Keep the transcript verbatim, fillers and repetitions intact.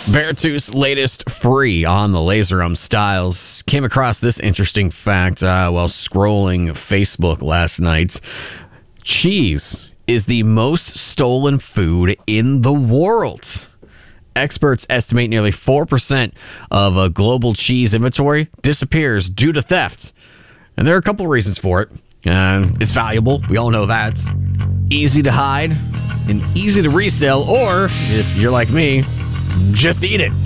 Beartooth's latest free on the Laserum Styles. Came across this interesting fact uh, while scrolling Facebook last night. Cheese is the most stolen food in the world. Experts estimate nearly four percent of a global cheese inventory disappears due to theft. And there are a couple reasons for it. Uh, it's valuable. We all know that. Easy to hide and easy to resell, or if you're like me, just eat it.